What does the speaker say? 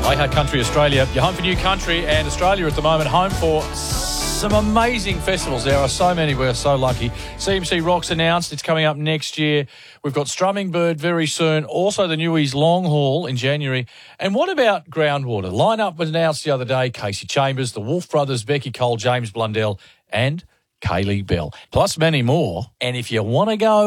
Hey Country Australia, you're home for new country, and Australia at the moment home for some amazing festivals. There are so many, we're so lucky. CMC Rock's announced it's coming up next year. We've got Strumming Bird very soon, also the Newies Long Haul in January. And what about Groundwater? Lineup was announced the other day, Casey Chambers, the Wolf Brothers, Becky Cole, James Blundell and Kaylee Bell, plus many more. And if you want to go